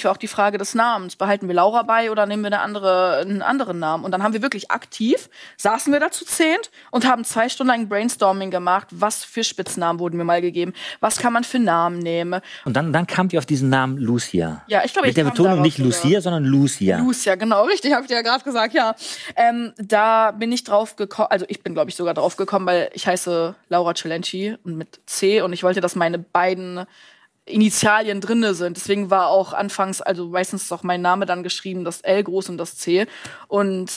war auch die Frage des Namens. Behalten wir Laura bei oder nehmen wir einen anderen Namen? Und dann haben wir wirklich aktiv, saßen wir da zu 10 und haben 2 Stunden lang Brainstorming gemacht. Was für Spitznamen wurden mir mal gegeben? Was kann man für Namen nehmen? Und dann kamt ihr auf diesen Namen Lucia. Ja, ich glaube, mit der Betonung nicht Lucia, sondern Lucia. Lucia, genau, richtig, habe ich dir ja gerade gesagt, ja. Da bin ich drauf gekommen, also ich bin, glaube ich, sogar drauf gekommen, weil ich heiße Laura Celenci und mit C und ich wollte, dass meine beiden Initialien drinne sind. Deswegen war auch anfangs, also meistens ist auch mein Name dann geschrieben, das L groß und das C. Und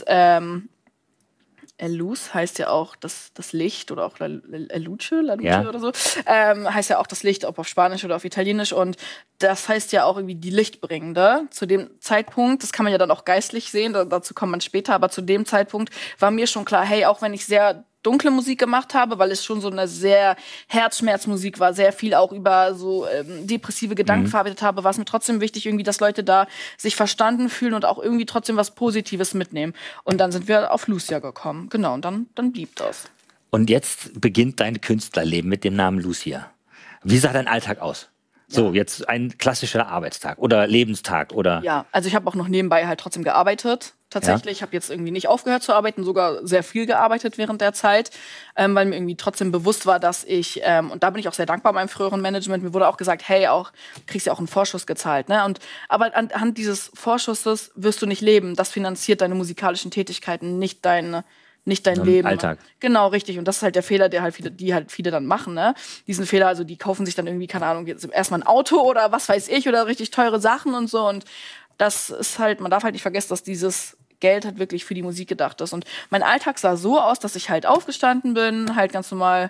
Luz heißt ja auch das Licht oder auch La Luce oder so. Heißt ja auch das Licht, ob auf Spanisch oder auf Italienisch. Und das heißt ja auch irgendwie die Lichtbringende. Zu dem Zeitpunkt, das kann man ja dann auch geistlich sehen, dazu kommt man später, aber zu dem Zeitpunkt war mir schon klar, hey, auch wenn ich sehr dunkle Musik gemacht habe, weil es schon so eine sehr Herzschmerzmusik war, sehr viel auch über so depressive Gedanken verarbeitet habe, war es mir trotzdem wichtig, irgendwie, dass Leute da sich verstanden fühlen und auch irgendwie trotzdem was Positives mitnehmen. Und dann sind wir auf Lucia gekommen. Genau, und dann blieb das. Und jetzt beginnt dein Künstlerleben mit dem Namen Lucia. Wie sah dein Alltag aus? So, jetzt ein klassischer Arbeitstag oder Lebenstag oder? Ja, also ich habe auch noch nebenbei halt trotzdem gearbeitet. Tatsächlich, ich habe jetzt irgendwie nicht aufgehört zu arbeiten, sogar sehr viel gearbeitet während der Zeit, weil mir irgendwie trotzdem bewusst war, dass ich, und da bin ich auch sehr dankbar meinem früheren Management, mir wurde auch gesagt, hey, kriegst ja auch einen Vorschuss gezahlt, ne? Aber anhand dieses Vorschusses wirst du nicht leben. Das finanziert deine musikalischen Tätigkeiten, nicht dein Leben. Alltag. Genau, richtig. Und das ist halt der Fehler, die viele dann machen, ne? Diesen Fehler, also die kaufen sich dann irgendwie, keine Ahnung, jetzt erstmal ein Auto oder was weiß ich oder richtig teure Sachen und so. Und das ist halt, man darf halt nicht vergessen, dass dieses Geld halt wirklich für die Musik gedacht ist. Und mein Alltag sah so aus, dass ich halt aufgestanden bin, halt ganz normal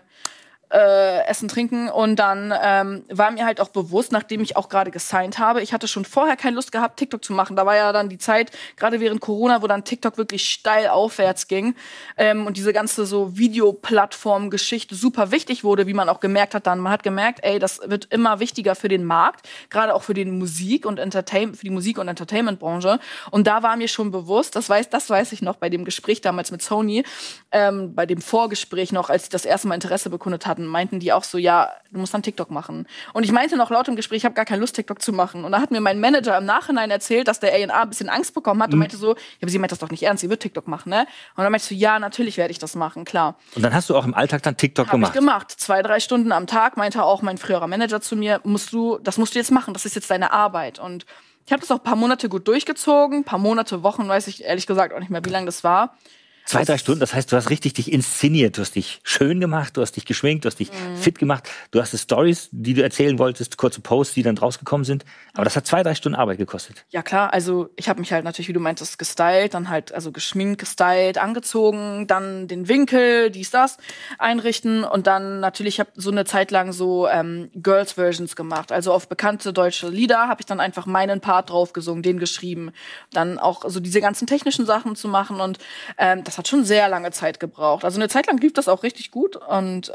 Essen, Trinken und dann war mir halt auch bewusst, nachdem ich auch gerade gesigned habe, ich hatte schon vorher keine Lust gehabt, TikTok zu machen. Da war ja dann die Zeit, gerade während Corona, wo dann TikTok wirklich steil aufwärts ging und diese ganze so Videoplattform-Geschichte super wichtig wurde, wie man auch gemerkt hat dann. Man hat gemerkt, ey, das wird immer wichtiger für den Markt, gerade auch für die Musik- und Entertainment-Branche. Und da war mir schon bewusst, das weiß ich noch bei dem Gespräch damals mit Sony, bei dem Vorgespräch noch, als ich das erste Mal Interesse bekundet hatten, meinten die auch so, ja, du musst dann TikTok machen. Und ich meinte noch laut im Gespräch, ich habe gar keine Lust, TikTok zu machen. Und da hat mir mein Manager im Nachhinein erzählt, dass der A&R ein bisschen Angst bekommen hat und meinte so, ja, aber sie meint das doch nicht ernst, sie wird TikTok machen, ne? Und dann meinte ich so, ja, natürlich werde ich das machen, klar. Und dann hast du auch im Alltag dann TikTok gemacht? Hab ich gemacht. 2-3 Stunden am Tag, meinte auch mein früherer Manager zu mir, das musst du jetzt machen, das ist jetzt deine Arbeit. Und ich habe das auch ein paar Monate gut durchgezogen, Wochen, weiß ich ehrlich gesagt auch nicht mehr, wie lange das war. 2-3 Stunden, das heißt, du hast richtig dich inszeniert, du hast dich schön gemacht, du hast dich geschminkt, du hast dich fit gemacht, du hast die Stories, die du erzählen wolltest, kurze Posts, die dann rausgekommen sind. Aber das hat 2-3 Stunden Arbeit gekostet. Ja klar, also ich habe mich halt natürlich, wie du meintest, gestylt, dann halt also geschminkt, gestylt, angezogen, dann den Winkel, das einrichten und dann natürlich, ich habe so eine Zeit lang so Girls-Versions gemacht. Also auf bekannte deutsche Lieder habe ich dann einfach meinen Part drauf gesungen, den geschrieben. Dann auch so diese ganzen technischen Sachen zu machen und das hat schon sehr lange Zeit gebraucht. Also eine Zeit lang lief das auch richtig gut und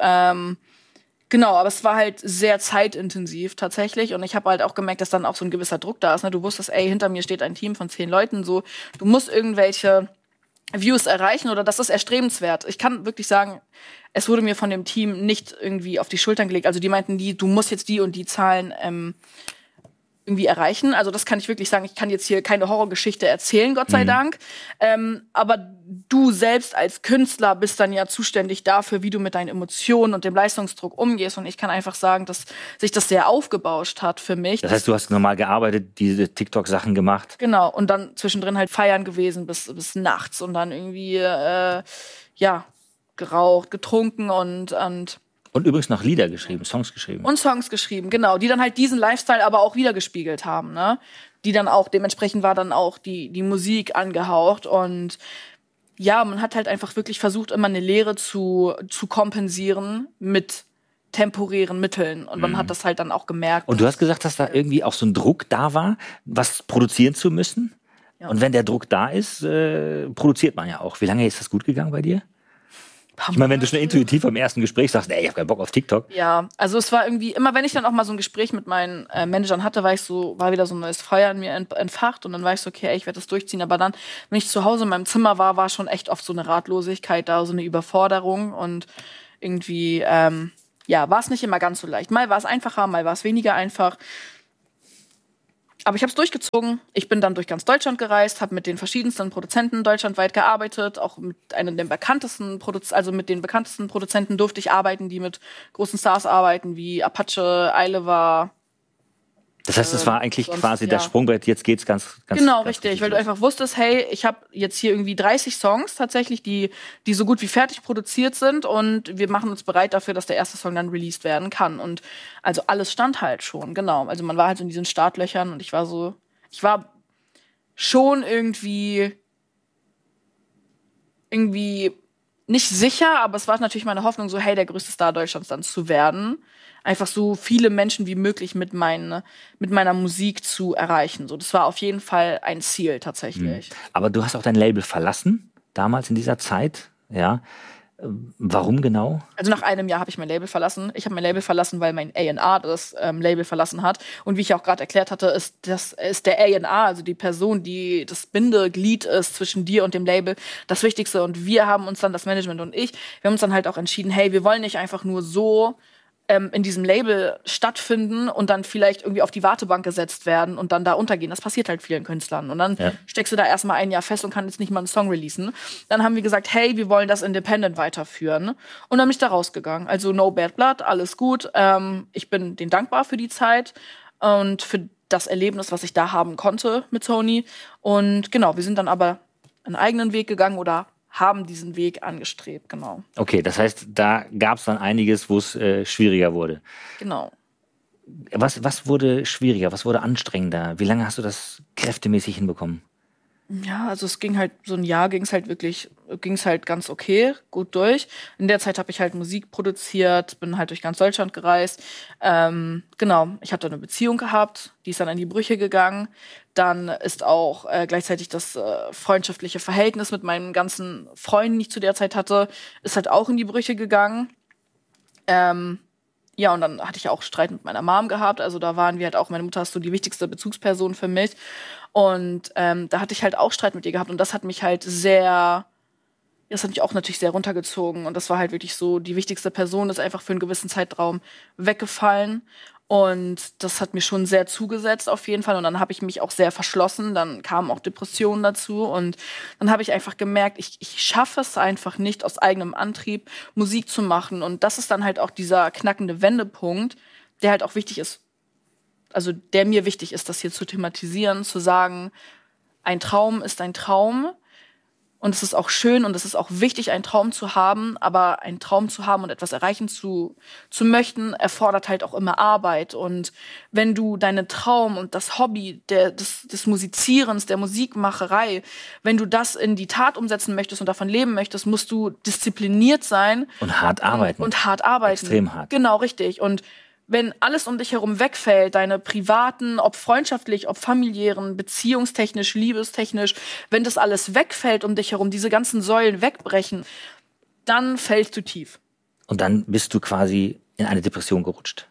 genau, aber es war halt sehr zeitintensiv tatsächlich und ich habe halt auch gemerkt, dass dann auch so ein gewisser Druck da ist. Ne? Du wusstest, ey, hinter mir steht ein Team von 10 Leuten, so, du musst irgendwelche Views erreichen oder das ist erstrebenswert. Ich kann wirklich sagen, es wurde mir von dem Team nicht irgendwie auf die Schultern gelegt. Also die meinten, du musst jetzt die und die Zahlen irgendwie erreichen. Also das kann ich wirklich sagen. Ich kann jetzt hier keine Horrorgeschichte erzählen, Gott sei Dank. Aber du selbst als Künstler bist dann ja zuständig dafür, wie du mit deinen Emotionen und dem Leistungsdruck umgehst. Und ich kann einfach sagen, dass sich das sehr aufgebauscht hat für mich. Das heißt, du hast normal gearbeitet, diese TikTok-Sachen gemacht. Genau. Und dann zwischendrin halt feiern gewesen bis nachts und dann irgendwie, geraucht, getrunken und übrigens noch Lieder geschrieben, Songs geschrieben. Und Songs geschrieben, genau. Die dann halt diesen Lifestyle aber auch wiedergespiegelt haben, ne? Die dann auch, dementsprechend war dann auch die Musik angehaucht. Und ja, man hat halt einfach wirklich versucht, immer eine Lehre zu kompensieren mit temporären Mitteln. Und man hat das halt dann auch gemerkt. Und du hast gesagt, dass da irgendwie auch so ein Druck da war, was produzieren zu müssen. Ja. Und wenn der Druck da ist, produziert man ja auch. Wie lange ist das gut gegangen bei dir? Ich meine, wenn du schon intuitiv am ersten Gespräch sagst, ey, ich hab keinen Bock auf TikTok. Ja, also es war irgendwie, immer wenn ich dann auch mal so ein Gespräch mit meinen Managern hatte, war wieder so ein neues Feuer in mir entfacht und dann war ich so, okay, ey, ich werde das durchziehen. Aber dann, wenn ich zu Hause in meinem Zimmer war schon echt oft so eine Ratlosigkeit da, so eine Überforderung und irgendwie, war es nicht immer ganz so leicht. Mal war es einfacher, mal war es weniger einfach. Aber ich habe es durchgezogen. Ich bin dann durch ganz Deutschland gereist, habe mit den verschiedensten Produzenten deutschlandweit gearbeitet. Auch mit einem der bekanntesten mit den bekanntesten Produzenten durfte ich arbeiten, die mit großen Stars arbeiten, wie Apache, Eileva. Das heißt, es war eigentlich quasi das Sprungbrett, jetzt geht's ganz genau, ganz richtig, weil du einfach wusstest, hey, ich habe jetzt hier irgendwie 30 Songs tatsächlich, die so gut wie fertig produziert sind und wir machen uns bereit dafür, dass der erste Song dann released werden kann. Und also alles stand halt schon, genau. Also man war halt so in diesen Startlöchern und ich war schon irgendwie nicht sicher, aber es war natürlich meine Hoffnung so, hey, der größte Star Deutschlands dann zu werden. Einfach so viele Menschen wie möglich mit meiner Musik zu erreichen. So, das war auf jeden Fall ein Ziel tatsächlich. Aber du hast auch dein Label verlassen, damals in dieser Zeit, ja. Warum genau? Also nach einem Jahr habe ich mein Label verlassen. Ich habe mein Label verlassen, weil mein A&R das Label verlassen hat. Und wie ich auch gerade erklärt hatte, ist der A&R, also die Person, die das Bindeglied ist zwischen dir und dem Label, das Wichtigste. Und wir haben uns dann, das Management und wir haben uns dann halt auch entschieden, hey, wir wollen nicht einfach nur so in diesem Label stattfinden und dann vielleicht irgendwie auf die Wartebank gesetzt werden und dann da untergehen. Das passiert halt vielen Künstlern. Und dann steckst du da erstmal ein Jahr fest und kannst jetzt nicht mal einen Song releasen. Dann haben wir gesagt, hey, wir wollen das independent weiterführen. Und dann bin ich da rausgegangen. Also no bad blood, alles gut. Ich bin denen dankbar für die Zeit und für das Erlebnis, was ich da haben konnte mit Sony. Und genau, wir sind dann aber einen eigenen Weg gegangen oder haben diesen Weg angestrebt, genau. Okay, das heißt, da gab es dann einiges, wo es schwieriger wurde. Genau. Was wurde schwieriger, was wurde anstrengender? Wie lange hast du das kräftemäßig hinbekommen? Ja, also es ging halt, so ein Jahr ging es halt ganz okay, gut durch. In der Zeit habe ich halt Musik produziert, bin halt durch ganz Deutschland gereist. Genau, ich hatte eine Beziehung gehabt, die ist dann in die Brüche gegangen. Dann ist auch gleichzeitig das freundschaftliche Verhältnis mit meinen ganzen Freunden, die ich zu der Zeit hatte, ist halt auch in die Brüche gegangen. Ja, und dann hatte ich auch Streit mit meiner Mom gehabt. Also da waren wir halt auch, meine Mutter ist so die wichtigste Bezugsperson für mich. Und da hatte ich halt auch Streit mit ihr gehabt. Und das hat mich halt auch natürlich sehr runtergezogen. Und das war halt wirklich so, die wichtigste Person ist einfach für einen gewissen Zeitraum weggefallen. Und das hat mir schon sehr zugesetzt auf jeden Fall. Und dann habe ich mich auch sehr verschlossen. Dann kamen auch Depressionen dazu. Und dann habe ich einfach gemerkt, ich schaffe es einfach nicht, aus eigenem Antrieb Musik zu machen. Und das ist dann halt auch dieser knackende Wendepunkt, der halt auch wichtig ist. Also der mir wichtig ist, das hier zu thematisieren, zu sagen, ein Traum ist ein Traum. Und es ist auch schön und es ist auch wichtig, einen Traum zu haben, aber einen Traum zu haben und etwas erreichen zu möchten, erfordert halt auch immer Arbeit. Und wenn du deinen Traum und das Hobby des Musizierens, der Musikmacherei, wenn du das in die Tat umsetzen möchtest und davon leben möchtest, musst du diszipliniert sein. Und hart arbeiten. Und hart arbeiten. Extrem hart. Genau, richtig. Und wenn alles um dich herum wegfällt, deine privaten, ob freundschaftlich, ob familiären, beziehungstechnisch, liebestechnisch, wenn das alles wegfällt um dich herum, diese ganzen Säulen wegbrechen, dann fällst du tief. Und dann bist du quasi in eine Depression gerutscht.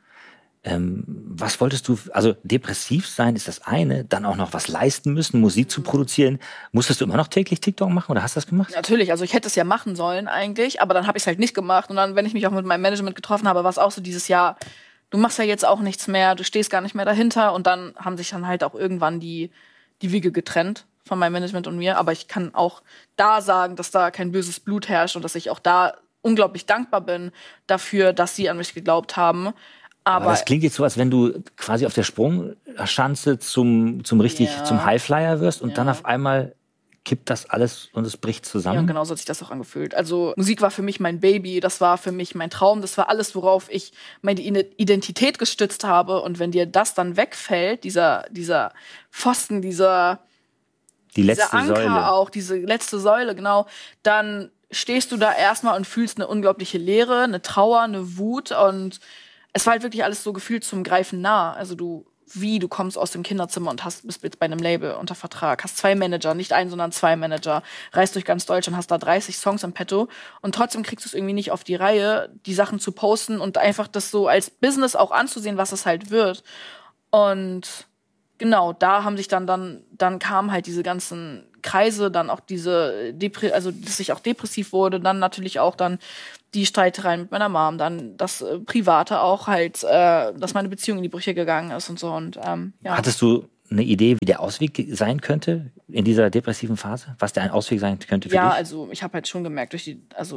Was wolltest du, also depressiv sein ist das eine, dann auch noch was leisten müssen, Musik zu produzieren. Musstest du immer noch täglich TikTok machen oder hast du das gemacht? Natürlich, also ich hätte es ja machen sollen eigentlich, aber dann habe ich es halt nicht gemacht. Und dann, wenn ich mich auch mit meinem Management getroffen habe, war es auch so dieses Jahr, du machst ja jetzt auch nichts mehr, du stehst gar nicht mehr dahinter. Und dann haben sich dann halt auch irgendwann die Wege getrennt von meinem Management und mir. Aber ich kann auch da sagen, dass da kein böses Blut herrscht und dass ich auch da unglaublich dankbar bin dafür, dass sie an mich geglaubt haben. Aber das klingt jetzt so, als wenn du quasi auf der Sprungschanze zum Highflyer wirst und dann auf einmal kippt das alles und es bricht zusammen. Ja, genau so hat sich das auch angefühlt. Also Musik war für mich mein Baby, das war für mich mein Traum, das war alles, worauf ich meine Identität gestützt habe. Und wenn dir das dann wegfällt, dieser Pfosten, die letzte Anker Säule. auch, diese letzte Säule, genau, dann stehst du da erstmal und fühlst eine unglaubliche Leere, eine Trauer, eine Wut und es war halt wirklich alles so gefühlt zum Greifen nah. Also du kommst aus dem Kinderzimmer und bist jetzt bei einem Label unter Vertrag, hast 2 Manager, nicht einen, sondern 2 Manager, reist durch ganz Deutschland, hast da 30 Songs im Petto und trotzdem kriegst du es irgendwie nicht auf die Reihe, die Sachen zu posten und einfach das so als Business auch anzusehen, was es halt wird. Und genau, da haben sich dann kamen halt diese ganzen Kreise, dann auch diese, also dass ich auch depressiv wurde, dann natürlich auch dann die Streitereien mit meiner Mom, dann das Private auch halt, dass meine Beziehung in die Brüche gegangen ist und so. Und ja. Hattest du eine Idee, wie der Ausweg sein könnte in dieser depressiven Phase? Was der ein Ausweg sein könnte für dich? Ja, also ich habe halt schon gemerkt, durch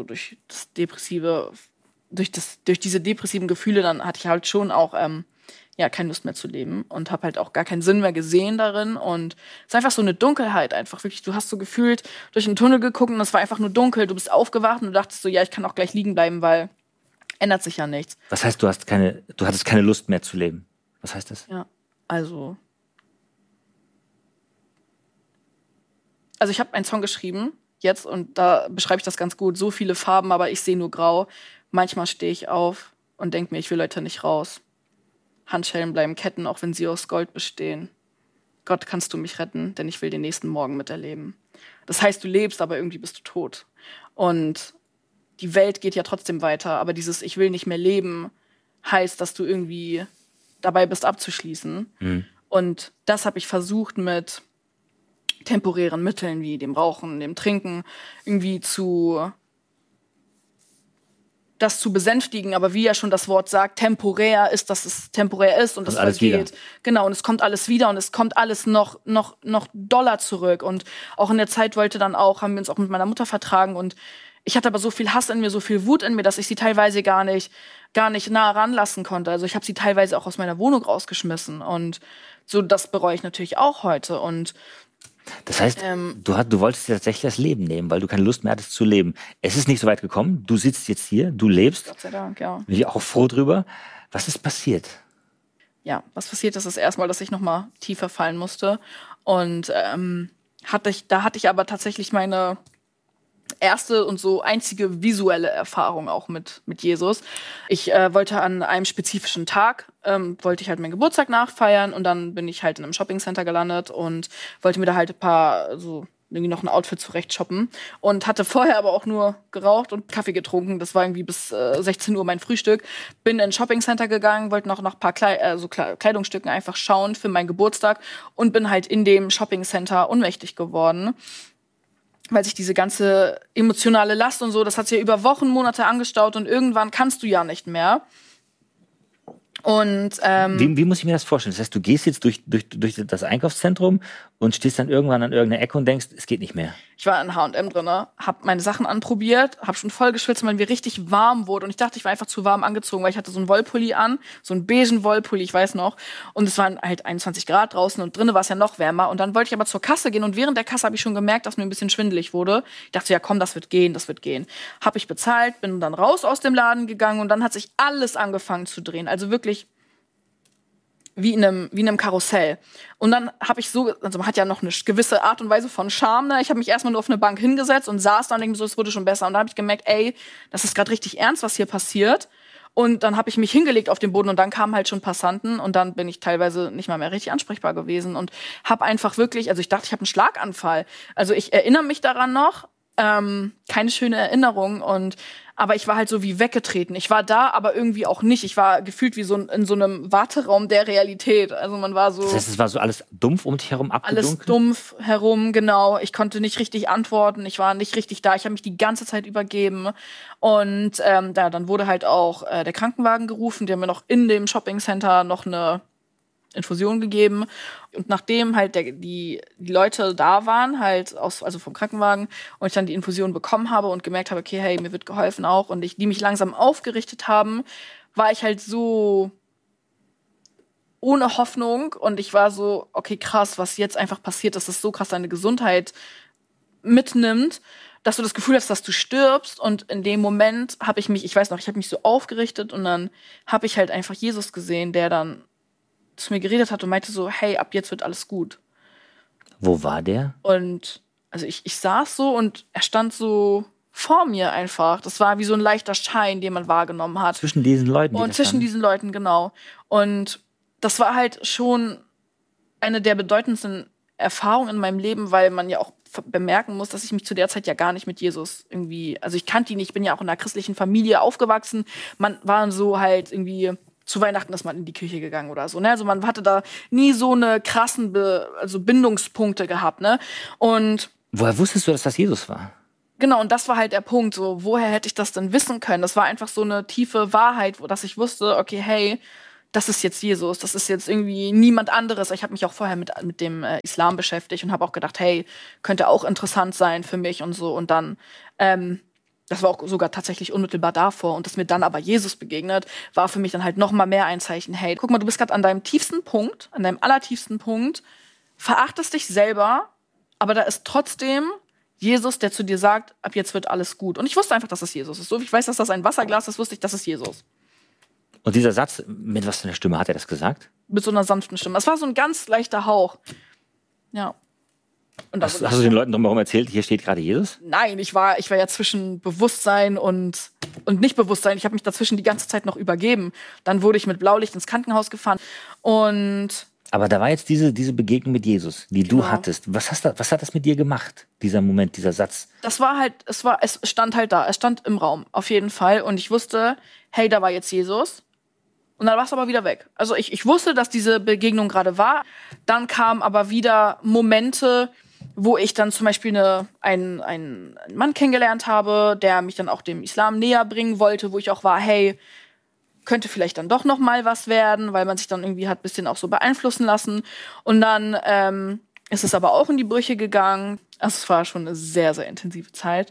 diese depressiven Gefühle, dann hatte ich halt schon auch keine Lust mehr zu leben und habe halt auch gar keinen Sinn mehr gesehen darin. Und es ist einfach so eine Dunkelheit einfach. Wirklich, du hast so gefühlt durch einen Tunnel geguckt und es war einfach nur dunkel. Du bist aufgewacht und du dachtest so, ja, ich kann auch gleich liegen bleiben, weil ändert sich ja nichts. Was heißt, du hattest keine Lust mehr zu leben? Was heißt das? Ja, also ich habe einen Song geschrieben jetzt und da beschreibe ich das ganz gut. So viele Farben, aber ich sehe nur grau. Manchmal stehe ich auf und denke mir, ich will heute nicht raus. Handschellen bleiben Ketten, auch wenn sie aus Gold bestehen. Gott, kannst du mich retten, denn ich will den nächsten Morgen miterleben. Das heißt, du lebst, aber irgendwie bist du tot. Und die Welt geht ja trotzdem weiter, aber dieses Ich will nicht mehr leben heißt, dass du irgendwie dabei bist, abzuschließen. Mhm. Und das habe ich versucht mit temporären Mitteln wie dem Rauchen, dem Trinken, irgendwie das zu besänftigen, aber wie ja schon das Wort sagt, temporär ist, dass es temporär ist und das vergeht. Wieder. Genau, und es kommt alles wieder und es kommt alles noch doller zurück. Und auch in der Zeit haben wir uns auch mit meiner Mutter vertragen und ich hatte aber so viel Hass in mir, so viel Wut in mir, dass ich sie teilweise gar nicht nah ranlassen konnte. Also ich habe sie teilweise auch aus meiner Wohnung rausgeschmissen und so, das bereue ich natürlich auch heute. Und das heißt, du wolltest dir tatsächlich das Leben nehmen, weil du keine Lust mehr hattest zu leben. Es ist nicht so weit gekommen. Du sitzt jetzt hier, du lebst. Gott sei Dank, ja. Bin ich auch froh drüber. Was ist passiert? Ja, was passiert ist erstmal, dass ich noch mal tiefer fallen musste. Und da hatte ich aber tatsächlich meine erste und so einzige visuelle Erfahrung auch mit Jesus. Ich wollte an einem spezifischen Tag, wollte ich halt meinen Geburtstag nachfeiern und dann bin ich halt in einem Shoppingcenter gelandet und wollte mir da halt irgendwie noch ein Outfit zurecht shoppen und hatte vorher aber auch nur geraucht und Kaffee getrunken. Das war irgendwie bis 16 Uhr mein Frühstück. Bin in ein Shoppingcenter gegangen, wollte noch nach ein paar Kleidungsstücken einfach schauen für meinen Geburtstag und bin halt in dem Shoppingcenter ohnmächtig geworden, weil sich diese ganze emotionale Last und so, das hat sich ja über Wochen, Monate angestaut und irgendwann kannst du ja nicht mehr. Und wie muss ich mir das vorstellen? Das heißt, du gehst jetzt durch das Einkaufszentrum und stehst dann irgendwann an irgendeiner Ecke und denkst, es geht nicht mehr. Ich war in H&M drin, hab meine Sachen anprobiert, hab schon voll geschwitzt, weil mir richtig warm wurde. Und ich dachte, ich war einfach zu warm angezogen, weil ich hatte so einen Wollpulli an, so einen beigen Wollpulli, ich weiß noch. Und es waren halt 21 Grad draußen und drinnen war es ja noch wärmer. Und dann wollte ich aber zur Kasse gehen und während der Kasse habe ich schon gemerkt, dass mir ein bisschen schwindelig wurde. Ich dachte, ja komm, das wird gehen. Hab ich bezahlt, bin dann raus aus dem Laden gegangen und dann hat sich alles angefangen zu drehen. Also wirklich wie in einem Karussell. Und dann habe ich man hat ja noch eine gewisse Art und Weise von Charme, ne? Ich habe mich erstmal nur auf eine Bank hingesetzt und saß da und denke so, es wurde schon besser. Und dann habe ich gemerkt, ey, das ist gerade richtig ernst, was hier passiert. Und dann habe ich mich hingelegt auf den Boden und dann kamen halt schon Passanten und dann bin ich teilweise nicht mal mehr richtig ansprechbar gewesen und habe einfach wirklich, also ich dachte, ich habe einen Schlaganfall. Also ich erinnere mich daran noch, keine schöne Erinnerung aber ich war halt so wie weggetreten. Ich war da, aber irgendwie auch nicht. Ich war gefühlt wie in so einem Warteraum der Realität. Also man war so. Das heißt, es war so alles dumpf um dich herum abgedunkelt? Alles dumpf herum, genau. Ich konnte nicht richtig antworten. Ich war nicht richtig da. Ich habe mich die ganze Zeit übergeben. Und dann wurde halt auch der Krankenwagen gerufen. Die haben mir noch in dem Shoppingcenter noch eine Infusion gegeben. Und nachdem halt die Leute da waren, halt also vom Krankenwagen, und ich dann die Infusion bekommen habe und gemerkt habe, okay, hey, mir wird geholfen auch, und die mich langsam aufgerichtet haben, war ich halt so ohne Hoffnung und ich war so, okay, krass, was jetzt einfach passiert, dass das so krass deine Gesundheit mitnimmt, dass du das Gefühl hast, dass du stirbst. Und in dem Moment habe ich mich so aufgerichtet und dann habe ich halt einfach Jesus gesehen, der dann zu mir geredet hat und meinte so, hey, ab jetzt wird alles gut. Wo war der? Und also ich saß so und er stand so vor mir einfach. Das war wie so ein leichter Schein, den man wahrgenommen hat. Zwischen diesen Leuten? Und zwischen diesen Leuten, genau. Und das war halt schon eine der bedeutendsten Erfahrungen in meinem Leben, weil man ja auch bemerken muss, dass ich mich zu der Zeit ja gar nicht mit Jesus irgendwie, also ich kannte ihn nicht, ich bin ja auch in einer christlichen Familie aufgewachsen. Man war so halt irgendwie zu Weihnachten ist man in die Kirche gegangen oder so, ne? Also man hatte da nie so eine krassen Bindungspunkte gehabt, ne? Und woher wusstest du, dass das Jesus war? genau, und das war halt der Punkt, so, woher hätte ich das denn wissen können? Das war einfach so eine tiefe Wahrheit, dass ich wusste, okay, hey, das ist jetzt Jesus, das ist jetzt irgendwie niemand anderes. Ich habe mich auch vorher mit dem Islam beschäftigt und habe auch gedacht, hey, könnte auch interessant sein für mich und so. Und dann, das war auch sogar tatsächlich unmittelbar davor. Und dass mir dann aber Jesus begegnet, war für mich dann halt noch mal mehr ein Zeichen, hey, guck mal, du bist gerade an deinem tiefsten Punkt, an deinem allertiefsten Punkt, verachtest dich selber, aber da ist trotzdem Jesus, der zu dir sagt, ab jetzt wird alles gut. Und ich wusste einfach, dass es Jesus ist. So wie ich weiß, dass das ein Wasserglas ist, wusste ich, das ist Jesus. Und dieser Satz, mit was für einer Stimme hat er das gesagt? Mit so einer sanften Stimme. Es war so ein ganz leichter Hauch. Ja. Und Hast du den Leuten drumherum erzählt, hier steht gerade Jesus? Nein, ich war ja zwischen Bewusstsein und Nicht-Bewusstsein. Ich habe mich dazwischen die ganze Zeit noch übergeben. Dann wurde ich mit Blaulicht ins Krankenhaus gefahren. Aber da war jetzt diese Begegnung mit Jesus, die Genau. du hattest. Was hat das mit dir gemacht, dieser Moment, dieser Satz? Das war halt, es stand halt da, es stand im Raum, auf jeden Fall. Und ich wusste, hey, da war jetzt Jesus. Und dann war es aber wieder weg. Also ich wusste, dass diese Begegnung gerade war. Dann kamen aber wieder Momente, wo ich dann zum Beispiel einen Mann kennengelernt habe, der mich dann auch dem Islam näher bringen wollte, wo ich auch war, hey, könnte vielleicht dann doch noch mal was werden, weil man sich dann irgendwie hat ein bisschen auch so beeinflussen lassen. Und dann ist es aber auch in die Brüche gegangen. Also es war schon eine sehr, sehr intensive Zeit.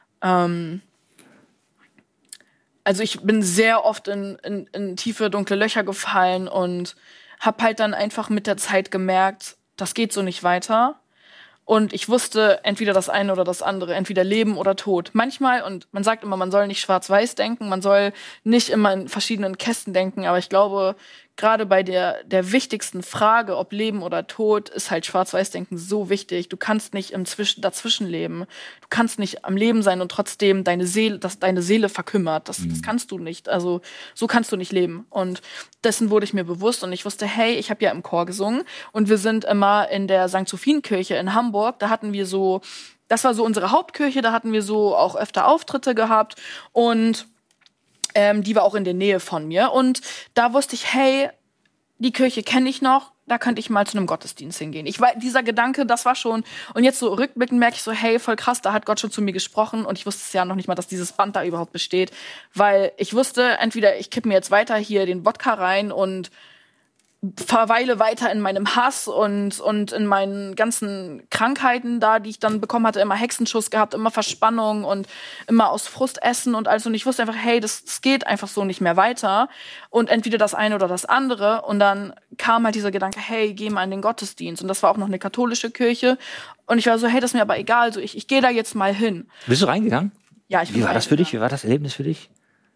Also ich bin sehr oft in tiefe, dunkle Löcher gefallen und habe halt dann einfach mit der Zeit gemerkt, das geht so nicht weiter. Und ich wusste entweder das eine oder das andere, entweder Leben oder Tod. Manchmal, und man sagt immer, man soll nicht schwarz-weiß denken, man soll nicht immer in verschiedenen Kästen denken, aber ich glaube, gerade bei der wichtigsten Frage, ob Leben oder Tod, ist halt Schwarz-Weiß-Denken so wichtig. Du kannst nicht dazwischen leben. Du kannst nicht am Leben sein und trotzdem deine Seele verkümmert. Das kannst du nicht. Also so kannst du nicht leben. Und dessen wurde ich mir bewusst und ich wusste, hey, ich habe ja im Chor gesungen und wir sind immer in der St. Sophienkirche in Hamburg. Da hatten wir so, das war so unsere Hauptkirche, da hatten wir so auch öfter Auftritte gehabt und die war auch in der Nähe von mir. Und da wusste ich, hey, die Kirche kenne ich noch, da könnte ich mal zu einem Gottesdienst hingehen. Dieser Gedanke, das war schon. Und jetzt so rückblickend merke ich so, hey, voll krass, da hat Gott schon zu mir gesprochen. Und ich wusste es ja noch nicht mal, dass dieses Band da überhaupt besteht. Weil ich wusste, entweder ich kippe mir jetzt weiter hier den Wodka rein und verweile weiter in meinem Hass und in meinen ganzen Krankheiten da, die ich dann bekommen hatte, immer Hexenschuss gehabt, immer Verspannung und immer aus Frust essen und alles. Und ich wusste einfach, hey, das geht einfach so nicht mehr weiter. Und entweder das eine oder das andere. Und dann kam halt dieser Gedanke, hey, geh mal in den Gottesdienst. Und das war auch noch eine katholische Kirche. Und ich war so, hey, das ist mir aber egal. So, ich gehe da jetzt mal hin. Bist du reingegangen? Ja, ich bin Wie war das für dich? Wie war das Erlebnis für dich?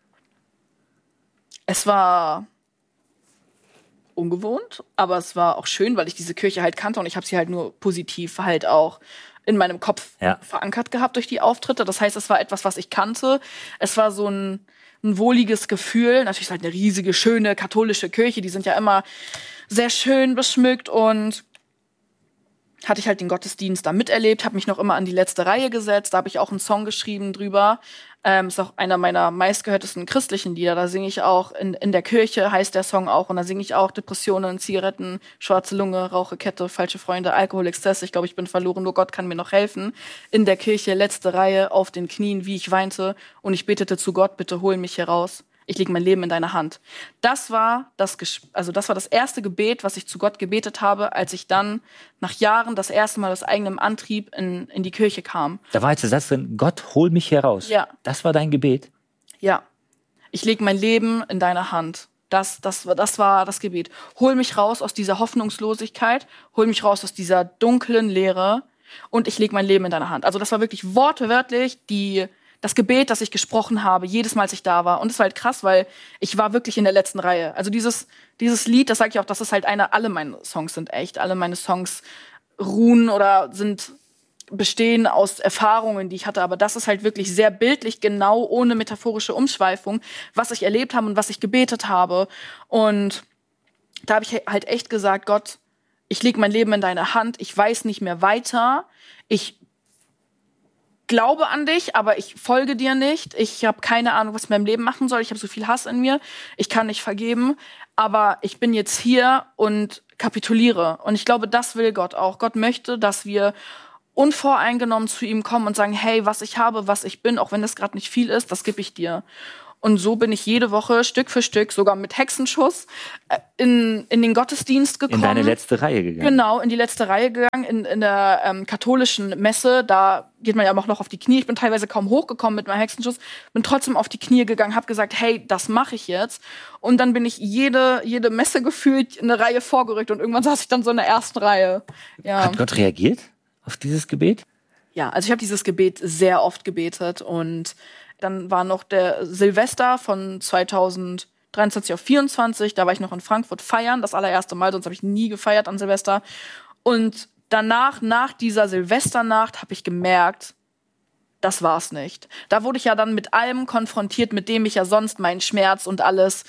Es war ungewohnt, aber es war auch schön, weil ich diese Kirche halt kannte und ich habe sie halt nur positiv halt auch in meinem Kopf verankert gehabt durch die Auftritte. Das heißt, es war etwas, was ich kannte. Es war so ein wohliges Gefühl. Natürlich ist halt eine riesige, schöne katholische Kirche. Die sind ja immer sehr schön beschmückt und hatte ich halt den Gottesdienst da miterlebt, habe mich noch immer an die letzte Reihe gesetzt. Da habe ich auch einen Song geschrieben drüber. Ist auch einer meiner meistgehörtesten christlichen Lieder. Da singe ich auch, in der Kirche heißt der Song auch. Und da singe ich auch Depressionen, Zigaretten, schwarze Lunge, rauche Kette, falsche Freunde, Alkohol, Exzess. Ich glaube, ich bin verloren, nur Gott kann mir noch helfen. In der Kirche, letzte Reihe, auf den Knien, wie ich weinte. Und ich betete zu Gott, bitte hol mich hier raus. Ich lege mein Leben in deine Hand. Das war das erste Gebet, was ich zu Gott gebetet habe, als ich dann nach Jahren das erste Mal aus eigenem Antrieb in die Kirche kam. Da war jetzt der Satz drin, Gott, hol mich hier raus. Ja. Das war dein Gebet? Ja. Ich lege mein Leben in deine Hand. Das war das Gebet. Hol mich raus aus dieser Hoffnungslosigkeit, hol mich raus aus dieser dunklen Leere und ich lege mein Leben in deine Hand. Also das war wirklich wortwörtlich das Gebet, das ich gesprochen habe, jedes Mal, als ich da war. Und es war halt krass, weil ich war wirklich in der letzten Reihe. Also dieses Lied, das sage ich auch, das ist halt alle meine Songs sind echt. Alle meine Songs ruhen oder bestehen aus Erfahrungen, die ich hatte. Aber das ist halt wirklich sehr bildlich, genau, ohne metaphorische Umschweifung, was ich erlebt habe und was ich gebetet habe. Und da habe ich halt echt gesagt, Gott, ich lege mein Leben in deine Hand. Ich weiß nicht mehr weiter. Ich glaube an dich, aber ich folge dir nicht. Ich habe keine Ahnung, was ich in meinem Leben machen soll. Ich habe so viel Hass in mir. Ich kann nicht vergeben. Aber ich bin jetzt hier und kapituliere. Und ich glaube, das will Gott auch. Gott möchte, dass wir unvoreingenommen zu ihm kommen und sagen, hey, was ich habe, was ich bin, auch wenn das gerade nicht viel ist, das gebe ich dir. Und so bin ich jede Woche Stück für Stück, sogar mit Hexenschuss, in den Gottesdienst gekommen. In deine letzte Reihe gegangen. Genau, in die letzte Reihe gegangen, in der katholischen Messe. Da geht man ja auch noch auf die Knie. Ich bin teilweise kaum hochgekommen mit meinem Hexenschuss, bin trotzdem auf die Knie gegangen, habe gesagt, hey, das mache ich jetzt. Und dann bin ich jede Messe gefühlt in eine Reihe vorgerückt und irgendwann saß ich dann so in der ersten Reihe. Ja. Hat Gott reagiert auf dieses Gebet? Ja, also ich habe dieses Gebet sehr oft gebetet und dann war noch der Silvester von 2023 auf 24. Da war ich noch in Frankfurt feiern, das allererste Mal, sonst habe ich nie gefeiert an Silvester. Und danach, nach dieser Silvesternacht, habe ich gemerkt, das war's nicht. Da wurde ich ja dann mit allem konfrontiert, mit dem ich ja sonst meinen Schmerz und alles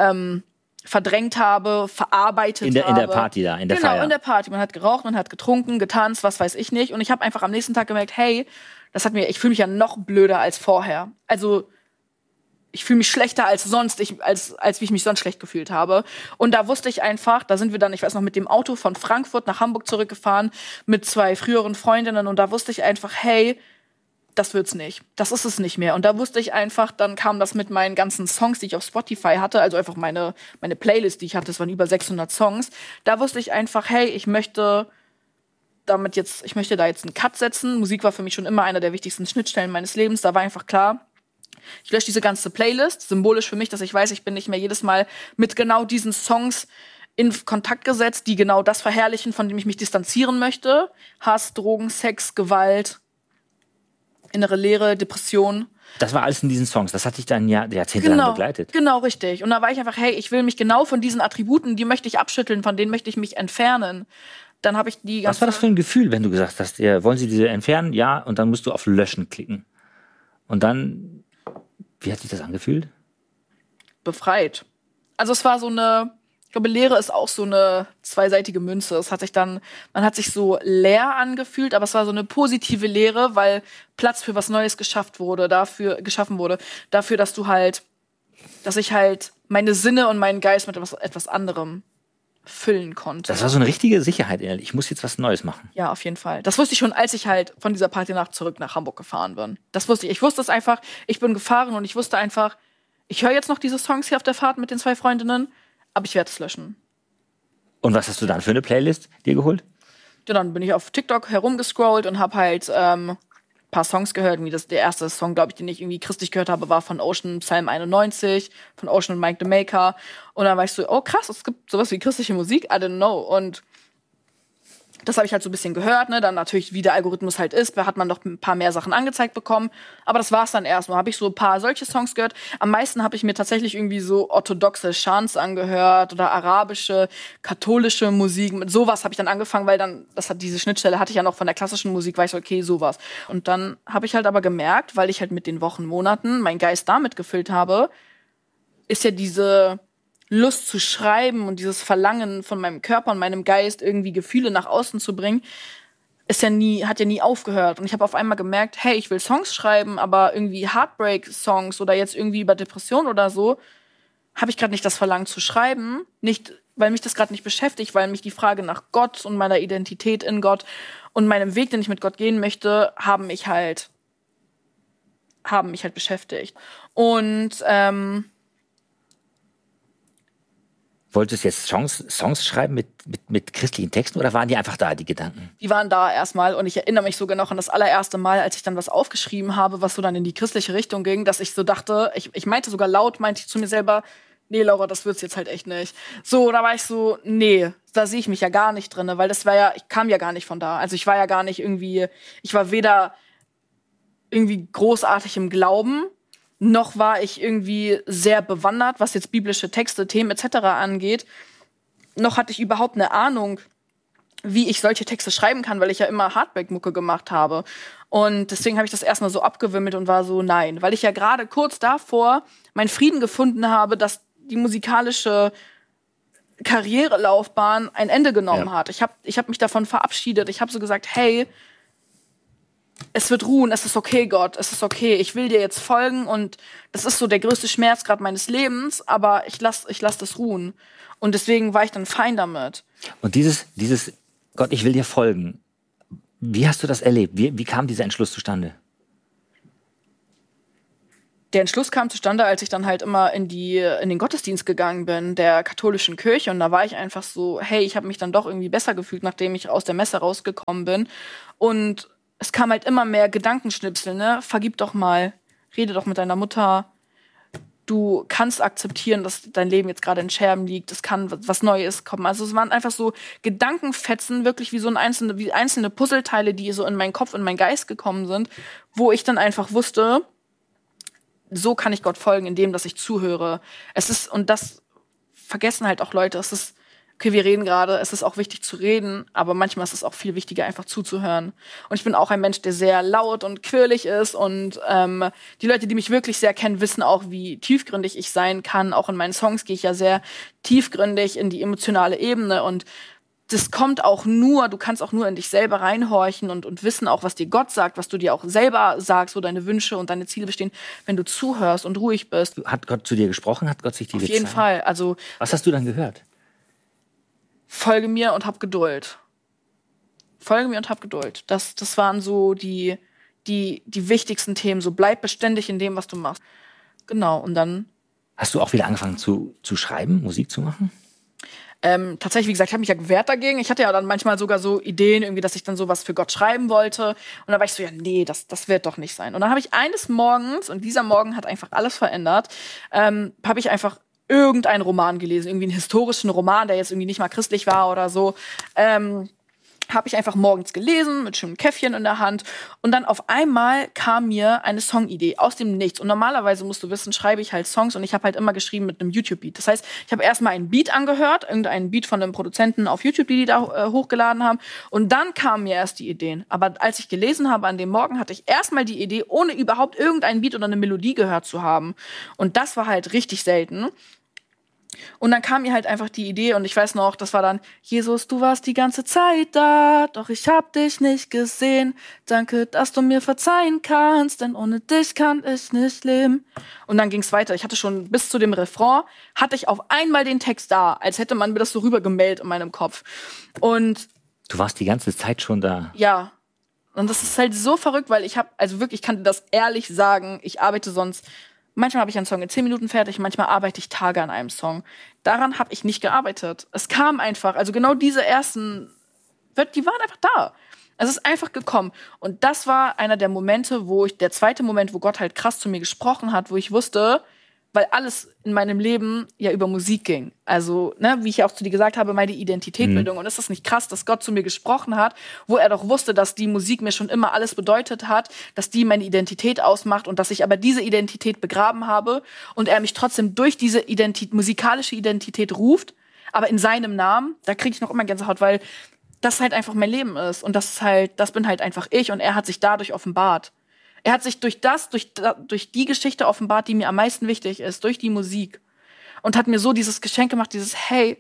verdrängt habe, verarbeitet habe. In der Party da, in der Feier. Genau, in der Party. Man hat geraucht, man hat getrunken, getanzt, was weiß ich nicht. Und ich habe einfach am nächsten Tag gemerkt, hey, ich fühle mich ja noch blöder als vorher. Also ich fühle mich schlechter als sonst, als wie ich mich sonst schlecht gefühlt habe. Und da wusste ich einfach, da sind wir dann, ich weiß noch, mit dem Auto von Frankfurt nach Hamburg zurückgefahren mit 2 früheren Freundinnen. Und da wusste ich einfach, hey, das wird's nicht. Das ist es nicht mehr. Und da wusste ich einfach, dann kam das mit meinen ganzen Songs, die ich auf Spotify hatte, also einfach meine Playlist, die ich hatte, das waren über 600 Songs. Da wusste ich einfach, hey, ich möchte da jetzt einen Cut setzen. Musik war für mich schon immer einer der wichtigsten Schnittstellen meines Lebens. Da war einfach klar, ich lösche diese ganze Playlist. Symbolisch für mich, dass ich weiß, ich bin nicht mehr jedes Mal mit genau diesen Songs in Kontakt gesetzt, die genau das verherrlichen, von dem ich mich distanzieren möchte. Hass, Drogen, Sex, Gewalt, innere Leere, Depression. Das war alles in diesen Songs. Das hat dich dann jahrzehntelang begleitet. Genau, richtig. Und da war ich einfach, hey, ich will mich genau von diesen Attributen, die möchte ich abschütteln, von denen möchte ich mich entfernen. Dann habe ich die ganze. Was war das für ein Gefühl, wenn du gesagt hast, wollen Sie diese entfernen? Ja, und dann musst du auf Löschen klicken. Und dann, wie hat sich das angefühlt? Befreit. Also es war ich glaube, Leere ist auch so eine zweiseitige Münze. Man hat sich so leer angefühlt, aber es war so eine positive Leere, weil Platz für was Neues geschaffen wurde, dafür, dass ich halt meine Sinne und meinen Geist mit etwas anderem füllen konnte. Das war so eine richtige Sicherheit innerlich. Ich muss jetzt was Neues machen. Ja, auf jeden Fall. Das wusste ich schon, als ich halt von dieser Partynacht zurück nach Hamburg gefahren bin. Das wusste ich. Ich wusste es einfach. Ich bin gefahren und ich wusste einfach, ich höre jetzt noch diese Songs hier auf der Fahrt mit den 2 Freundinnen, aber ich werde es löschen. Und was hast du dann für eine Playlist dir geholt? Ja, dann bin ich auf TikTok herumgescrollt und habe halt paar Songs gehört. Der erste Song, glaube ich, den ich irgendwie christlich gehört habe, war von Ocean, Psalm 91, von Ocean und Mike the Maker. Und dann war ich so, oh krass, es gibt sowas wie christliche Musik, I don't know. Und das habe ich halt so ein bisschen gehört, ne? Dann natürlich, wie der Algorithmus halt ist, da hat man noch ein paar mehr Sachen angezeigt bekommen. Aber das war's dann erstmal. Habe ich so ein paar solche Songs gehört. Am meisten habe ich mir tatsächlich irgendwie so orthodoxe Chants angehört oder arabische, katholische Musik. Mit sowas habe ich dann angefangen, weil dann, diese Schnittstelle hatte ich ja noch von der klassischen Musik, war ich so, okay, sowas. Und dann habe ich halt aber gemerkt, weil ich halt mit den Wochen, Monaten meinen Geist damit gefüllt habe, ist ja diese Lust zu schreiben und dieses Verlangen von meinem Körper und meinem Geist, irgendwie Gefühle nach außen zu bringen, hat ja nie aufgehört. Und ich habe auf einmal gemerkt, hey, ich will Songs schreiben, aber irgendwie Heartbreak-Songs oder jetzt irgendwie über Depression oder so, habe ich gerade nicht das Verlangen zu schreiben. Nicht, weil mich das gerade nicht beschäftigt, weil mich die Frage nach Gott und meiner Identität in Gott und meinem Weg, den ich mit Gott gehen möchte, haben mich halt beschäftigt. Und Wolltest du jetzt Songs schreiben mit christlichen Texten oder waren die einfach da, die Gedanken? Die waren da erstmal und ich erinnere mich sogar noch an das allererste Mal, als ich dann was aufgeschrieben habe, was so dann in die christliche Richtung ging, dass ich so dachte, ich meinte sogar laut, meinte ich zu mir selber, nee, Laura, das wird's jetzt halt echt nicht. So, da war ich so, nee, da sehe ich mich ja gar nicht drin, weil ich kam ja gar nicht von da. Also ich war ja gar nicht ich war weder irgendwie großartig im Glauben, noch war ich irgendwie sehr bewandert, was jetzt biblische Texte, Themen etc. angeht. Noch hatte ich überhaupt eine Ahnung, wie ich solche Texte schreiben kann, weil ich ja immer Heartbreak-Mucke gemacht habe. Und deswegen habe ich das erstmal so abgewimmelt und war so, nein. Weil ich ja gerade kurz davor meinen Frieden gefunden habe, dass die musikalische Karrierelaufbahn ein Ende genommen hat. Ich hab mich davon verabschiedet. Ich habe so gesagt, hey, es wird ruhen, es ist okay, Gott, es ist okay, ich will dir jetzt folgen und das ist so der größte Schmerz gerade meines Lebens, aber ich lass das ruhen. Und deswegen war ich dann fein damit. Und dieses Gott, ich will dir folgen, wie hast du das erlebt? Wie kam dieser Entschluss zustande? Der Entschluss kam zustande, als ich dann halt immer in den Gottesdienst gegangen bin, der katholischen Kirche. Und da war ich einfach so, hey, ich habe mich dann doch irgendwie besser gefühlt, nachdem ich aus der Messe rausgekommen bin. Und es kam halt immer mehr Gedankenschnipsel, ne? Vergib doch mal, rede doch mit deiner Mutter. Du kannst akzeptieren, dass dein Leben jetzt gerade in Scherben liegt. Es kann was Neues kommen. Also es waren einfach so Gedankenfetzen, wirklich wie wie einzelne Puzzleteile, die so in meinen Kopf, in meinen Geist gekommen sind, wo ich dann einfach wusste, so kann ich Gott folgen, indem, dass ich zuhöre. Und das vergessen halt auch Leute, okay, wir reden gerade, es ist auch wichtig zu reden, aber manchmal ist es auch viel wichtiger, einfach zuzuhören. Und ich bin auch ein Mensch, der sehr laut und quirlig ist und die Leute, die mich wirklich sehr kennen, wissen auch, wie tiefgründig ich sein kann. Auch in meinen Songs gehe ich ja sehr tiefgründig in die emotionale Ebene und das kommt auch nur, du kannst auch nur in dich selber reinhorchen und wissen auch, was dir Gott sagt, was du dir auch selber sagst, wo deine Wünsche und deine Ziele bestehen, wenn du zuhörst und ruhig bist. Hat Gott zu dir gesprochen? Hat Gott sich dir gezeigt? Auf jeden Fall. Also, was hast du dann gehört? Folge mir und hab Geduld. Folge mir und hab Geduld. Das waren so die wichtigsten Themen. So bleib beständig in dem, was du machst. Genau, und dann... Hast du auch wieder angefangen zu schreiben, Musik zu machen? Tatsächlich, wie gesagt, ich habe mich ja gewehrt dagegen. Ich hatte ja dann manchmal sogar so Ideen, irgendwie, dass ich dann sowas für Gott schreiben wollte. Und dann war ich so, ja, nee, das wird doch nicht sein. Und dann habe ich eines Morgens, und dieser Morgen hat einfach alles verändert, habe ich einfach irgendeinen Roman gelesen, irgendwie einen historischen Roman, der jetzt irgendwie nicht mal christlich war oder so. Habe ich einfach morgens gelesen, mit schönem Käffchen in der Hand. Und dann auf einmal kam mir eine Songidee aus dem Nichts. Und normalerweise, musst du wissen, schreibe ich halt Songs und ich habe halt immer geschrieben mit einem YouTube-Beat. Das heißt, ich habe erstmal einen Beat angehört, irgendeinen Beat von einem Produzenten auf YouTube, die da hochgeladen haben. Und dann kamen mir erst die Ideen. Aber als ich gelesen habe an dem Morgen, hatte ich erstmal die Idee, ohne überhaupt irgendeinen Beat oder eine Melodie gehört zu haben. Und das war halt richtig selten. Und dann kam mir halt einfach die Idee und ich weiß noch, das war dann, Jesus, du warst die ganze Zeit da, doch ich hab dich nicht gesehen. Danke, dass du mir verzeihen kannst, denn ohne dich kann ich nicht leben. Und dann ging's weiter. Ich hatte schon bis zu dem Refrain, hatte ich auf einmal den Text da, als hätte man mir das so rübergemeldet in meinem Kopf. Und du warst die ganze Zeit schon da. Ja. Und das ist halt so verrückt, weil ich kann dir das ehrlich sagen, ich arbeite sonst... Manchmal habe ich einen Song in 10 Minuten fertig, manchmal arbeite ich Tage an einem Song. Daran habe ich nicht gearbeitet. Es kam einfach, also genau diese ersten, die waren einfach da. Es ist einfach gekommen. Und das war einer der Momente, der zweite Moment, wo Gott halt krass zu mir gesprochen hat, wo ich wusste, weil alles in meinem Leben ja über Musik ging. Also, ne, wie ich auch zu dir gesagt habe, meine Identitätbildung. Und ist das nicht krass, dass Gott zu mir gesprochen hat, wo er doch wusste, dass die Musik mir schon immer alles bedeutet hat, dass die meine Identität ausmacht und dass ich aber diese Identität begraben habe und er mich trotzdem durch diese musikalische Identität ruft, aber in seinem Namen, da kriege ich noch immer Gänsehaut, weil das halt einfach mein Leben ist. Und das bin halt einfach ich und er hat sich dadurch offenbart. Er hat sich durch die Geschichte offenbart, die mir am meisten wichtig ist, durch die Musik. Und hat mir so dieses Geschenk gemacht, hey,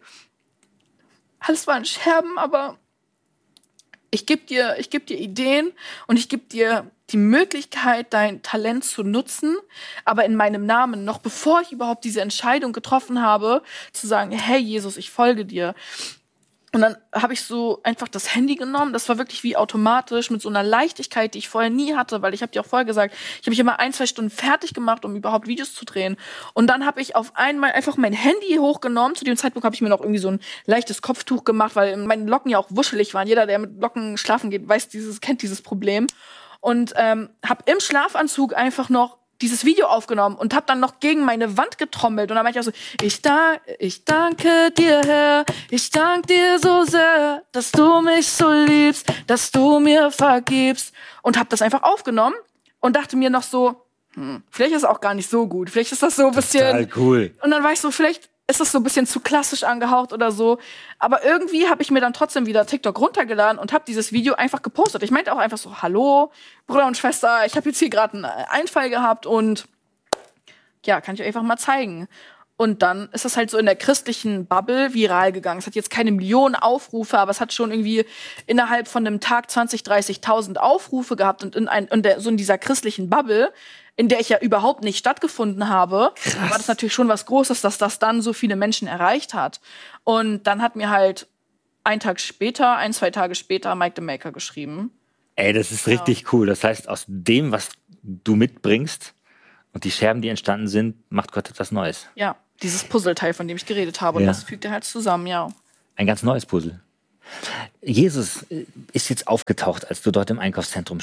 alles war in Scherben, aber ich geb dir Ideen und ich gebe dir die Möglichkeit, dein Talent zu nutzen, aber in meinem Namen, noch bevor ich überhaupt diese Entscheidung getroffen habe, zu sagen, hey Jesus, ich folge dir. Und dann habe ich so einfach das Handy genommen. Das war wirklich wie automatisch mit so einer Leichtigkeit, die ich vorher nie hatte, weil ich habe dir auch vorher gesagt, ich habe mich immer 1-2 Stunden fertig gemacht, um überhaupt Videos zu drehen. Und dann habe ich auf einmal einfach mein Handy hochgenommen. Zu dem Zeitpunkt habe ich mir noch irgendwie so ein leichtes Kopftuch gemacht, weil meine Locken ja auch wuschelig waren. Jeder, der mit Locken schlafen geht, kennt dieses Problem. Und habe im Schlafanzug einfach noch dieses Video aufgenommen und habe dann noch gegen meine Wand getrommelt. Und dann meinte ich auch so, ich danke dir, Herr, ich danke dir so sehr, dass du mich so liebst, dass du mir vergibst. Und habe das einfach aufgenommen und dachte mir noch so, vielleicht ist es auch gar nicht so gut. Vielleicht ist das so ein bisschen... Total cool. Und dann war ich so, vielleicht ist das so ein bisschen zu klassisch angehaucht oder so. Aber irgendwie habe ich mir dann trotzdem wieder TikTok runtergeladen und habe dieses Video einfach gepostet. Ich meinte auch einfach so, hallo, Bruder und Schwester, ich habe jetzt hier gerade einen Einfall gehabt und ja, kann ich euch einfach mal zeigen. Und dann ist das halt so in der christlichen Bubble viral gegangen. Es hat jetzt keine Millionen Aufrufe, aber es hat schon irgendwie innerhalb von einem Tag 20.000, 30.000 Aufrufe gehabt. Und so in dieser christlichen Bubble, in der ich ja überhaupt nicht stattgefunden habe, war das natürlich schon was Großes, dass das dann so viele Menschen erreicht hat. Und dann hat mir halt 2 Tage später Mike the Maker geschrieben. Ey, das ist richtig cool. Das heißt, aus dem, was du mitbringst und die Scherben, die entstanden sind, macht Gott etwas Neues. Ja, dieses Puzzleteil, von dem ich geredet habe. Und das fügt er halt zusammen, ja. Ein ganz neues Puzzle. Jesus ist jetzt aufgetaucht, als du dort im Einkaufszentrum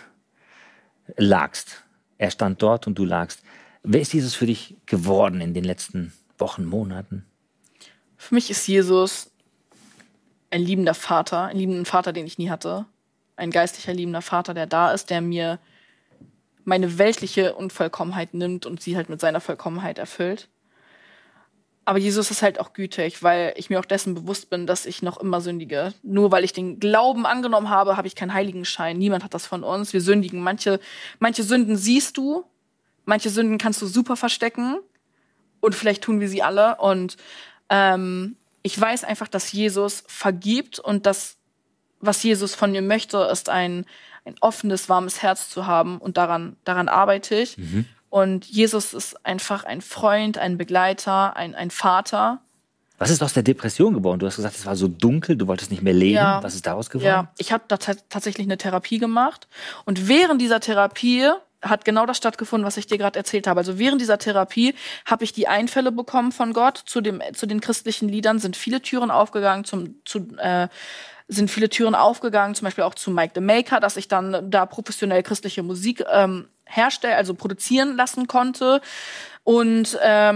lagst. Er stand dort und du lagst. Wer ist Jesus für dich geworden in den letzten Wochen, Monaten? Für mich ist Jesus ein liebender Vater, den ich nie hatte. Ein geistlicher, liebender Vater, der da ist, der mir meine weltliche Unvollkommenheit nimmt und sie halt mit seiner Vollkommenheit erfüllt. Aber Jesus ist halt auch gütig, weil ich mir auch dessen bewusst bin, dass ich noch immer sündige. Nur weil ich den Glauben angenommen habe, habe ich keinen Heiligenschein. Niemand hat das von uns. Wir sündigen. Manche Sünden siehst du, manche Sünden kannst du super verstecken und vielleicht tun wir sie alle. Und ich weiß einfach, dass Jesus vergibt und das, was Jesus von mir möchte, ist ein offenes, warmes Herz zu haben und daran arbeite ich. Mhm. Und Jesus ist einfach ein Freund, ein Begleiter, ein Vater. Was ist aus der Depression geworden? Du hast gesagt, es war so dunkel, du wolltest nicht mehr leben. Ja. Was ist daraus geworden? Ja, ich habe da tatsächlich eine Therapie gemacht. Und während dieser Therapie hat genau das stattgefunden, was ich dir gerade erzählt habe. Also während dieser Therapie habe ich die Einfälle bekommen von Gott. Zu den christlichen Liedern sind viele Türen aufgegangen, zum Beispiel auch zu Mike the Maker, dass ich dann da professionell christliche Musik produzieren lassen konnte. Und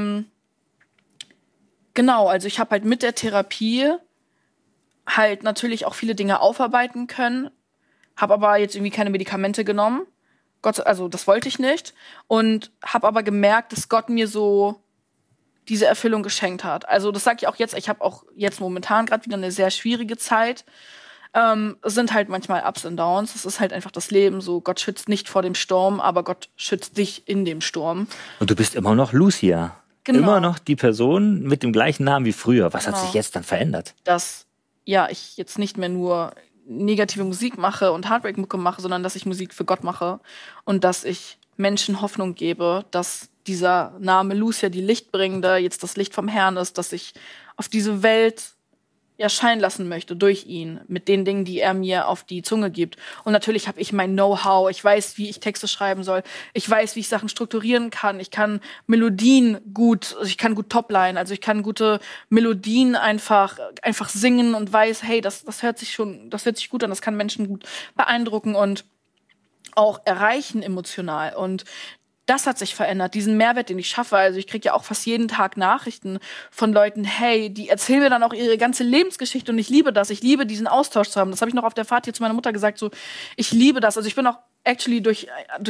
genau, also ich habe halt mit der Therapie halt natürlich auch viele Dinge aufarbeiten können, habe aber jetzt irgendwie keine Medikamente genommen. Also das wollte ich nicht. Und habe aber gemerkt, dass Gott mir so diese Erfüllung geschenkt hat. Also das sage ich auch jetzt. Ich habe auch jetzt momentan gerade wieder eine sehr schwierige Zeit. Es sind halt manchmal Ups und Downs. Es ist halt einfach das Leben so. Gott schützt nicht vor dem Sturm, aber Gott schützt dich in dem Sturm. Und du bist immer noch Lucia. Genau. Immer noch die Person mit dem gleichen Namen wie früher. Was hat sich jetzt dann verändert? Dass ich jetzt nicht mehr nur negative Musik mache und Heartbreak-Mucke mache, sondern dass ich Musik für Gott mache und dass ich Menschen Hoffnung gebe, dass dieser Name Lucia, die Lichtbringende, jetzt das Licht vom Herrn ist, dass ich auf diese Welt scheinen lassen möchte durch ihn, mit den Dingen, die er mir auf die Zunge gibt. Und natürlich habe ich mein Know-how. Ich weiß, wie ich Texte schreiben soll. Ich weiß, wie ich Sachen strukturieren kann. Ich kann Melodien ich kann gut Topline, also ich kann gute Melodien einfach singen und weiß, hey, das hört sich gut an, das kann Menschen gut beeindrucken und auch erreichen emotional. Und das hat sich verändert, diesen Mehrwert, den ich schaffe. Also ich kriege ja auch fast jeden Tag Nachrichten von Leuten, hey, die erzählen mir dann auch ihre ganze Lebensgeschichte und ich liebe das. Ich liebe diesen Austausch zu haben. Das habe ich noch auf der Fahrt hier zu meiner Mutter gesagt, so, ich liebe das. Also ich bin auch actually durch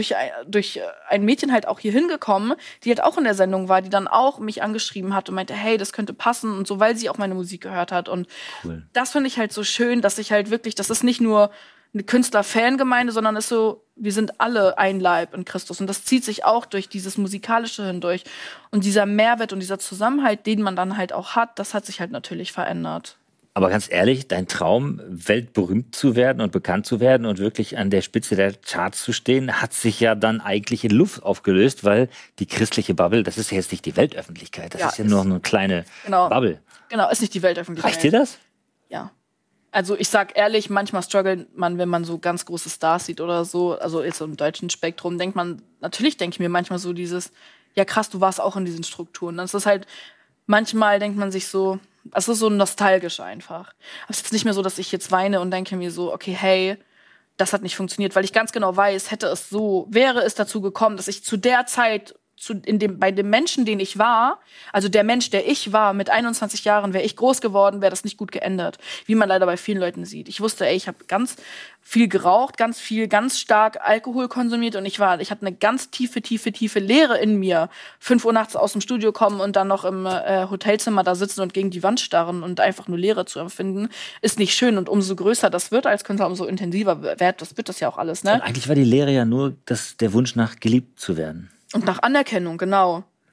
ein Mädchen halt auch hier hingekommen, die halt auch in der Sendung war, die dann auch mich angeschrieben hat und meinte, hey, das könnte passen und so, weil sie auch meine Musik gehört hat. Und cool. Das finde ich halt so schön, dass ich halt wirklich, das ist nicht nur eine Künstler-Fangemeinde, sondern ist so, wir sind alle ein Leib in Christus. Und das zieht sich auch durch dieses Musikalische hindurch. Und dieser Mehrwert und dieser Zusammenhalt, den man dann halt auch hat, das hat sich halt natürlich verändert. Aber ganz ehrlich, dein Traum, weltberühmt zu werden und bekannt zu werden und wirklich an der Spitze der Charts zu stehen, hat sich ja dann eigentlich in Luft aufgelöst, weil die christliche Bubble, das ist ja jetzt nicht die Weltöffentlichkeit, das ist ja nur eine kleine Bubble. Genau, ist nicht die Weltöffentlichkeit. Reicht dir das? Ja. Also ich sag ehrlich, manchmal struggelt man, wenn man so ganz große Stars sieht oder so, also jetzt so im deutschen Spektrum, natürlich denke ich mir manchmal so dieses, ja krass, du warst auch in diesen Strukturen. Das ist halt, manchmal denkt man sich so, es ist so nostalgisch einfach. Aber es ist jetzt nicht mehr so, dass ich jetzt weine und denke mir so, okay, hey, das hat nicht funktioniert, weil ich ganz genau weiß, wäre es dazu gekommen, dass ich zu der Zeit bei dem Menschen, den ich war, also der Mensch, der ich war, mit 21 Jahren, wäre ich groß geworden, wäre das nicht gut geändert. Wie man leider bei vielen Leuten sieht. Ich wusste, ich habe ganz viel geraucht, ganz stark Alkohol konsumiert und ich hatte eine ganz tiefe Leere in mir. 5 Uhr nachts aus dem Studio kommen und dann noch im Hotelzimmer da sitzen und gegen die Wand starren und einfach nur Leere zu empfinden, ist nicht schön. Und umso größer das wird als Künstler, umso intensiver wird das ja auch alles. Ne? Und eigentlich war die Lehre ja nur der Wunsch nach geliebt zu werden. Und nach Anerkennung, genau.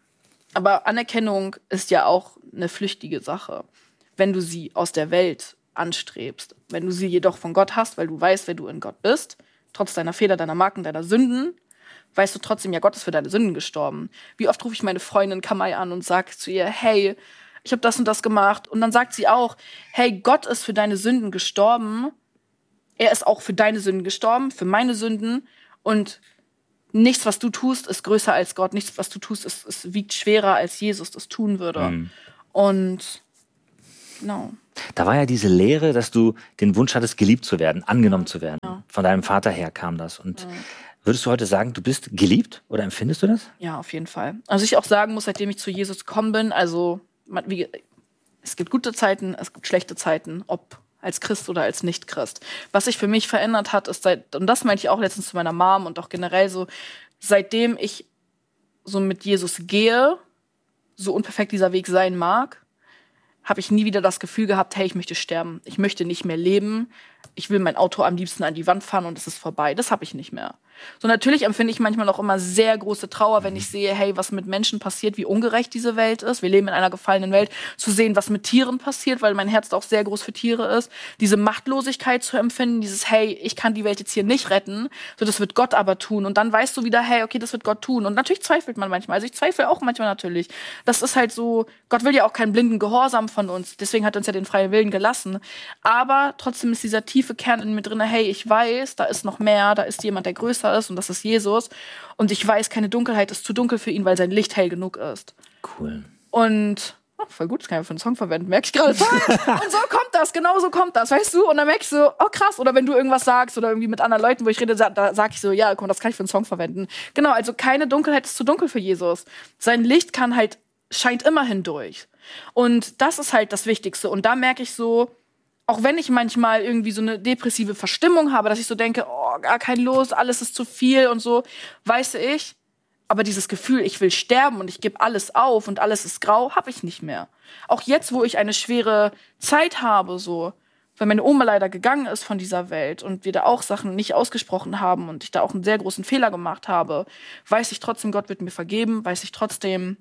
Aber Anerkennung ist ja auch eine flüchtige Sache, wenn du sie aus der Welt anstrebst. Wenn du sie jedoch von Gott hast, weil du weißt, wer du in Gott bist, trotz deiner Fehler, deiner Marken, deiner Sünden, weißt du trotzdem, ja, Gott ist für deine Sünden gestorben. Wie oft rufe ich meine Freundin Kamai an und sage zu ihr, hey, ich habe das und das gemacht. Und dann sagt sie auch, hey, Gott ist für deine Sünden gestorben. Er ist auch für deine Sünden gestorben, für meine Sünden. Und nichts, was du tust, ist größer als Gott. Nichts, was du tust, es wiegt schwerer, als Jesus das tun würde. Und genau. Da war ja diese Lehre, dass du den Wunsch hattest, geliebt zu werden, angenommen zu werden. Ja. Von deinem Vater her kam das. Und würdest du heute sagen, du bist geliebt oder empfindest du das? Ja, auf jeden Fall. Also ich auch sagen muss, seitdem ich zu Jesus gekommen bin, also es gibt gute Zeiten, es gibt schlechte Zeiten, ob als Christ oder als Nicht-Christ. Was sich für mich verändert hat, ist und das meinte ich auch letztens zu meiner Mom und auch generell so, seitdem ich so mit Jesus gehe, so unperfekt dieser Weg sein mag, habe ich nie wieder das Gefühl gehabt, hey, ich möchte sterben. Ich möchte nicht mehr leben. Ich will mein Auto am liebsten an die Wand fahren und es ist vorbei. Das habe ich nicht mehr. So, natürlich empfinde ich manchmal auch immer sehr große Trauer, wenn ich sehe, hey, was mit Menschen passiert, wie ungerecht diese Welt ist. Wir leben in einer gefallenen Welt. Zu sehen, was mit Tieren passiert, weil mein Herz auch sehr groß für Tiere ist. Diese Machtlosigkeit zu empfinden, dieses, hey, ich kann die Welt jetzt hier nicht retten, so das wird Gott aber tun. Und dann weißt du wieder, hey, okay, das wird Gott tun. Und natürlich zweifelt man manchmal. Also ich zweifle auch manchmal natürlich. Das ist halt so, Gott will ja auch keinen blinden Gehorsam von uns. Deswegen hat er uns ja den freien Willen gelassen. Aber trotzdem ist dieser tiefe Kern in mir drin, hey, ich weiß, da ist noch mehr, da ist jemand, der größer ist und das ist Jesus. Und ich weiß, keine Dunkelheit ist zu dunkel für ihn, weil sein Licht hell genug ist. Cool. Und voll gut, das kann ich für einen Song verwenden, merke ich gerade. Und so kommt das, genau so kommt das, weißt du? Und dann merke ich so, oh krass, oder wenn du irgendwas sagst oder irgendwie mit anderen Leuten, wo ich rede, da sage ich so, ja, komm, das kann ich für einen Song verwenden. Genau, also keine Dunkelheit ist zu dunkel für Jesus. Sein Licht scheint immer hindurch. Und das ist halt das Wichtigste. Und da merke ich so, auch wenn ich manchmal irgendwie so eine depressive Verstimmung habe, dass ich so denke, oh, gar keine Lust, alles ist zu viel und so, weiß ich, aber dieses Gefühl, ich will sterben und ich gebe alles auf und alles ist grau, habe ich nicht mehr. Auch jetzt, wo ich eine schwere Zeit habe, so, weil meine Oma leider gegangen ist von dieser Welt und wir da auch Sachen nicht ausgesprochen haben und ich da auch einen sehr großen Fehler gemacht habe, weiß ich trotzdem, Gott wird mir vergeben, weiß ich trotzdem,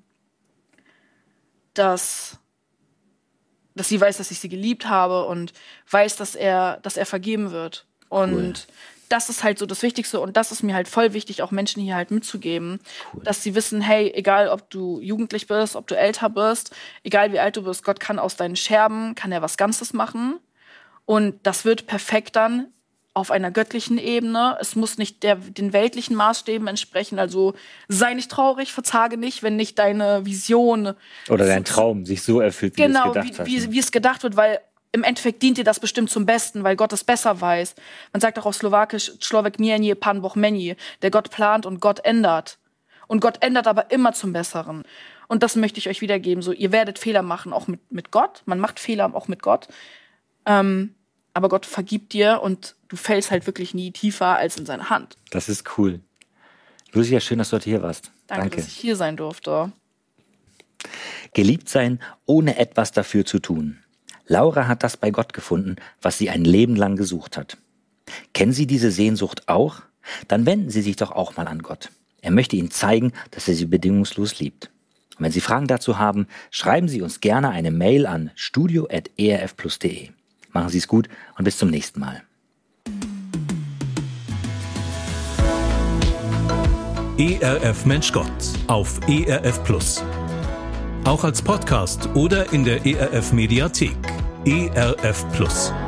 dass sie weiß, dass ich sie geliebt habe und weiß, dass er vergeben wird. Und das ist halt so das Wichtigste und das ist mir halt voll wichtig, auch Menschen hier halt mitzugeben, dass sie wissen, hey, egal ob du jugendlich bist, ob du älter bist, egal wie alt du bist, Gott kann aus deinen Scherben, kann er was Ganzes machen und das wird perfekt dann auf einer göttlichen Ebene. Es muss nicht den weltlichen Maßstäben entsprechen. Also sei nicht traurig, verzage nicht, wenn nicht deine Vision oder dein Traum sich so erfüllt, wie du es gedacht hast. Wie es gedacht wird, weil im Endeffekt dient dir das bestimmt zum Besten, weil Gott es besser weiß. Man sagt auch auf Slowakisch, Človek mieni, Pan Boh meni. Der Gott plant und Gott ändert. Und Gott ändert aber immer zum Besseren. Und das möchte ich euch wiedergeben. So, ihr werdet Fehler machen, auch mit Gott. Man macht Fehler auch mit Gott. Aber Gott vergibt dir und du fällst halt wirklich nie tiefer als in seine Hand. Das ist cool. Lucia, schön, dass du heute hier warst. Danke, dass ich hier sein durfte. Geliebt sein, ohne etwas dafür zu tun. Laura hat das bei Gott gefunden, was sie ein Leben lang gesucht hat. Kennen Sie diese Sehnsucht auch? Dann wenden Sie sich doch auch mal an Gott. Er möchte Ihnen zeigen, dass er Sie bedingungslos liebt. Und wenn Sie Fragen dazu haben, schreiben Sie uns gerne eine Mail an studio@erfplus.de. Machen Sie es gut und bis zum nächsten Mal. ERF Mensch Gott auf ERF Plus. Auch als Podcast oder in der ERF Mediathek. ERF Plus.